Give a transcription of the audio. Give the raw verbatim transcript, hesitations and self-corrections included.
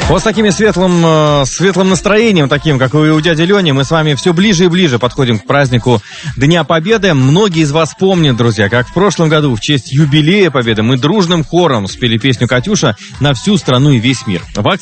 Вот с таким светлым, светлым настроением, таким, как и у дяди Лени, мы с вами все ближе и ближе подходим к празднику Дня Победы. Многие из вас помнят, друзья, как в прошлом году в честь юбилея Победы мы дружным хором спели песню «Катюша» на всю страну и весь мир. В